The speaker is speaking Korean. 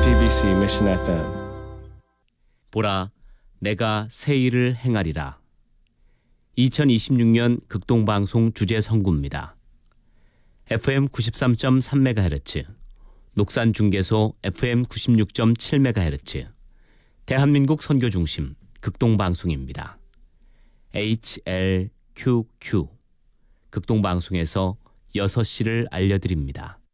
CBC Mission FM. 보라, 내가 새 일을 행하리라. 2026년 극동방송 주제 선구입니다. FM 93.3MHz, 녹산중계소 FM 96.7MHz, 대한민국 선교중심 극동방송입니다. HLQQ, 극동방송에서 6시를 알려드립니다.